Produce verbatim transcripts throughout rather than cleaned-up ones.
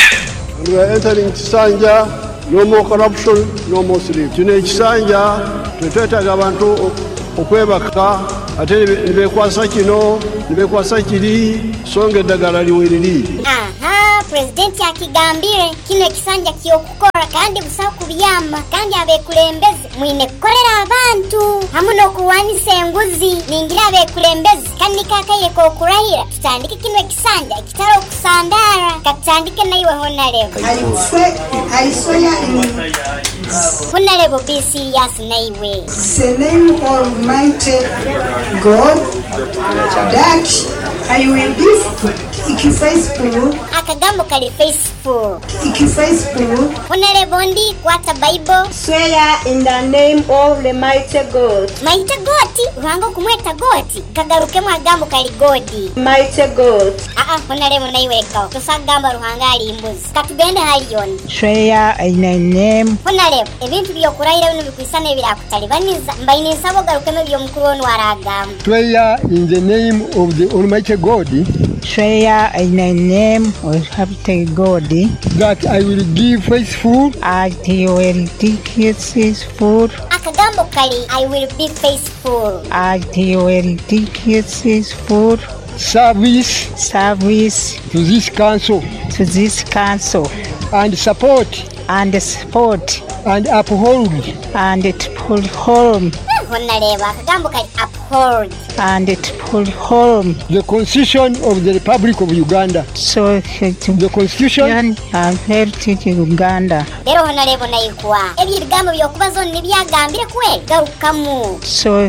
And we are entering Kisanja, no more corruption, no more sleep. Kino Kisanja, twetwetaaga abantu okwebaka ate nibekwasa kino nibekwasa kiri songa eddagala liweriri. Aha, Presidenti akigambire kino Kisanja ky'okukora kandi busa kubiyamba kandi abekulembeze mwine kukolera abantu hamu n'okulwanisa enguzi ningira abekulembeze kandi kakayeko okurahira tutandike kino Kisanja ekitalo okusandara katandike naiwe Honorable Aisoya Honorable B C Yas naiwe. The name Almighty God that I will be faithful. Akagambo kali faithful. Faithful. Honorable ndi kwata Bible. Swear in the name of the mighty God. Mighty God, ruhango kumweta God. Kagaruke mu agambo kali God. Mighty God. Ah ah, Honorable naiwe kao. Tusagamba ruhanga ali imbuzi. Katugende halion. Swear in the name. Honorable, ebintu byokurayira bino bikwisana ebirakutalibaniza mbayini nsabo garukeme byo mukuru wonu waragamba. Swear in the name of the Almighty God. Swear in the name of Almighty God that I will be faithful. I will be faithful. Akagambo kali I will be faithful. I will be faithful. Service. Service to this council. To this council. And support. And support. And uphold. And uphold. Honorable, akagambo kali uphold. And uphold the Constitution of the Republic of Uganda. So the Constitution of Uganda. Lero Honorable naikuwa. Ebi bigambo byokubazo nibyagambire kwe garukamu. So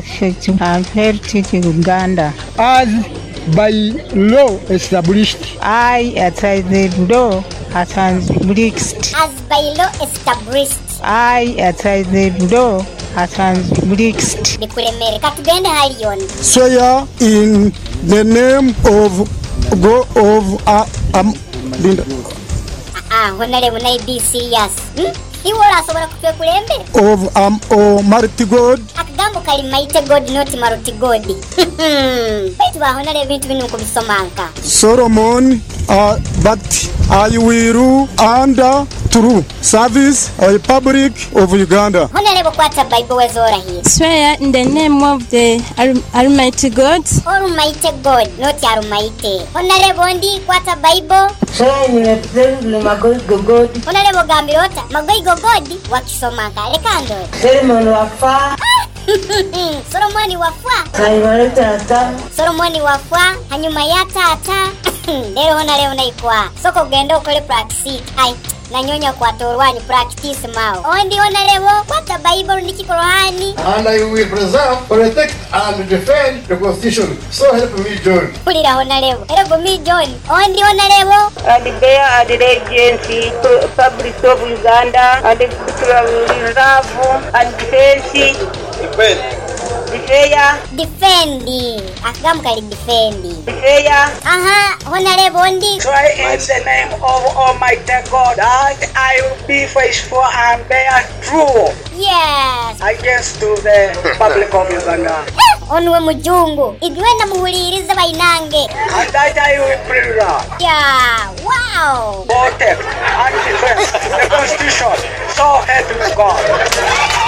of Uganda. As by law established. I as the law established. As by law established. I as the law established. Nikuremere katugende halion. Swear in the name of God of uh, um Linda. Ah, Honorable nai be serious. Hmm? Iwora asobora kutwekulembere. Of um Almighty God. Akagambo kali mighty God not Maruti God. Baitu ba Honorable bintu binu kubisomanka. Solomon uh, but I will rule under true service of the Republic of Uganda. Honorable kwata Bible wezora hii. Swear in the name of the Almighty God. Almighty God, not Almighty. Honorable ndi kwata Bible. Swear in the name of Magoigo God. Honorable gambirota Magoigo God wakisomanga lekando. Solomon wafa. Solomoni wafwa. Hanyuma tata. Solomoni wafwa hanyuma ya tata. Lero Honorable naikwa. Soko genda ukole practice. Ai. Nanyonya kwa torwani practice mao. Ondi Honorable kwata Bible ndiki Qur'ani. And I will preserve, protect and defend the Constitution. So help me John. Pulira Honorable. Help me John. Ondi Honorable. And bear and agency public of Uganda and the reserve and defense. Defend. Defeya. Defendi. Akagambo kali defendi. Defeya. Aha, Honorable ndi. Try in the name of Almighty God that I will be faithful and bear true. Yes. Against to the public of Uganda. Onwe mujungu. Igwenda muhuliriza bainange. And that I will preserve. Yeah. Wow. Protect and defend the Constitution. So help me God.